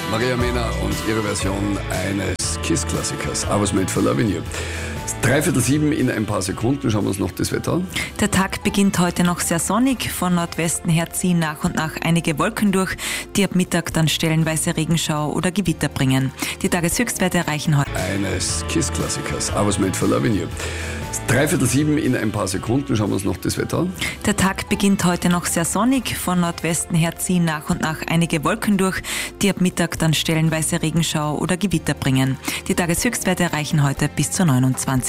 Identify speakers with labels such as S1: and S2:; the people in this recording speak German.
S1: Maria Mena und ihre Version eines KISS-Klassikers, I Was Made for Loving You. 6:45 in ein paar Sekunden. Schauen wir uns noch das Wetter an.
S2: Der Tag beginnt heute noch sehr sonnig. Von Nordwesten her ziehen nach und nach einige Wolken durch, die ab Mittag dann stellenweise Regenschauer oder Gewitter bringen. Die Tageshöchstwerte erreichen heute
S1: Eines KISS-Klassikers, I Was Made for Loving You. 6:45 in ein paar Sekunden. Schauen wir uns noch das Wetter an.
S2: Der Tag beginnt heute noch sehr sonnig. Von Nordwesten her ziehen nach und nach einige Wolken durch, die ab Mittag dann stellenweise Regenschauer oder Gewitter bringen. Die Tageshöchstwerte erreichen heute bis zu 29.